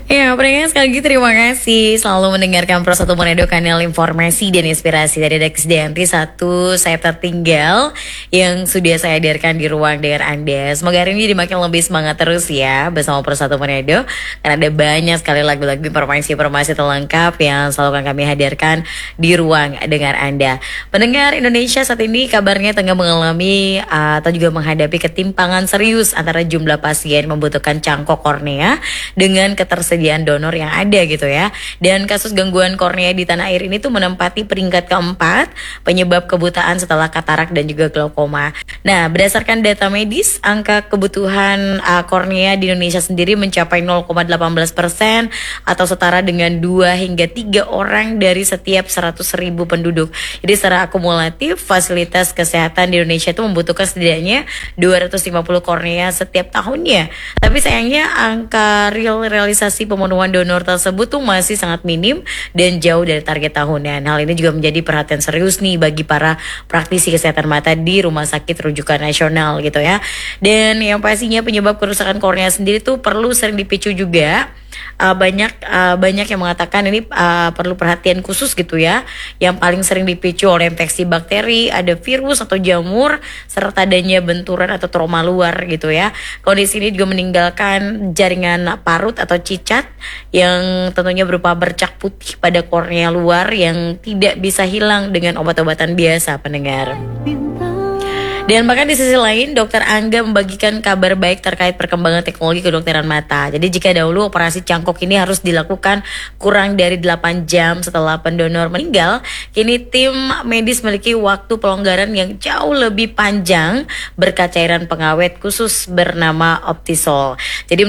Ya, pendengar sekali lagi terima kasih selalu mendengarkan Pro 1 Monedo, kanal informasi dan inspirasi dari Daksdianti. Satu saya tertinggal yang sudah saya hadirkan di ruang dengar Anda. Semoga hari ini dimakin lebih semangat terus ya bersama Pro 1 Monedo, karena ada banyak sekali lagu-lagu informasi-informasi terlengkap yang selalu akan kami hadirkan di ruang dengar Anda. Pendengar Indonesia saat ini kabarnya tengah mengalami atau juga menghadapi ketimpangan serius antara jumlah pasien membutuhkan cangkok kornea dengan ketersediaan donor yang ada gitu ya. Dan kasus gangguan kornea di tanah air ini tuh menempati peringkat keempat penyebab kebutaan setelah katarak dan juga glaukoma. Nah, berdasarkan data medis, angka kebutuhan kornea di Indonesia sendiri mencapai 0,18% atau setara dengan 2 hingga 3 orang dari setiap 100.000 penduduk. Jadi secara akumulatif fasilitas kesehatan di Indonesia itu membutuhkan setidaknya 250 kornea setiap tahunnya. Tapi sayangnya angka realisasi pemenuhan donor tersebut tuh masih sangat minim dan jauh dari target tahunan. Hal ini juga menjadi perhatian serius nih bagi para praktisi kesehatan mata di rumah sakit rujukan nasional gitu ya. Dan yang pastinya penyebab kerusakan kornea sendiri tuh perlu sering dipicu juga. Banyak yang mengatakan ini perlu perhatian khusus gitu ya. Yang paling sering dipicu oleh infeksi bakteri, ada virus atau jamur, serta adanya benturan atau trauma luar gitu ya. Kondisi ini juga meninggalkan jaringan parut atau cicat yang tentunya berupa bercak putih pada kornea luar yang tidak bisa hilang dengan obat-obatan biasa, pendengar. Dan bahkan di sisi lain, Dokter Angga membagikan kabar baik terkait perkembangan teknologi kedokteran mata. Jadi jika dahulu operasi cangkok ini harus dilakukan kurang dari 8 jam setelah pendonor meninggal, kini tim medis memiliki waktu pelonggaran yang jauh lebih panjang berkat cairan pengawet khusus bernama Optisol. Jadi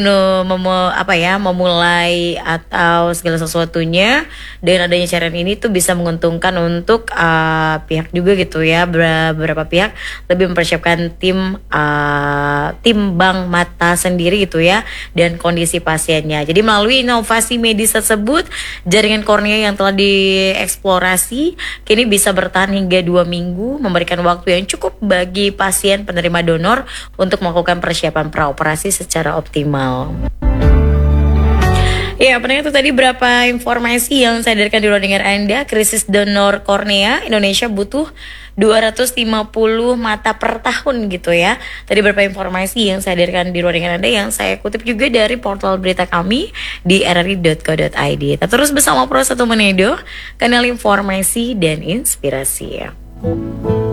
memulai atau segala sesuatunya dengan adanya cairan ini tuh bisa menguntungkan untuk pihak juga gitu ya. Beberapa pihak lebih mempersiapkan tim bank mata sendiri gitu ya, dan kondisi pasiennya. Jadi melalui inovasi medis tersebut, jaringan kornea yang telah dieksplorasi kini bisa bertahan hingga 2 minggu, memberikan waktu yang cukup bagi pasien penerima donor untuk melakukan persiapan praoperasi secara optimal. Ya, pendengar itu tadi berapa informasi yang saya hadirkan di ruang dengar Anda. Krisis donor kornea, Indonesia butuh 250 mata per tahun gitu ya. Tadi berapa informasi yang saya hadirkan di ruang dengar Anda yang saya kutip juga dari portal berita kami di rri.co.id. Kita terus bersama Pro 1 Monedo, kanal informasi dan inspirasi ya.